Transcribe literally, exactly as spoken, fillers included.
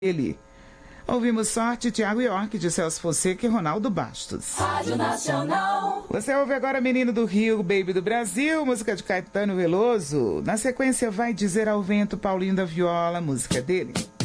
ele. Ouvimos Sorte, Thiago York, de Celso Fonseca e Ronaldo Bastos. Rádio Nacional. Você ouve agora Menino do Rio, Baby do Brasil, música de Caetano Veloso. Na sequência, Vai Dizer ao Vento, Paulinho da Viola, música dele.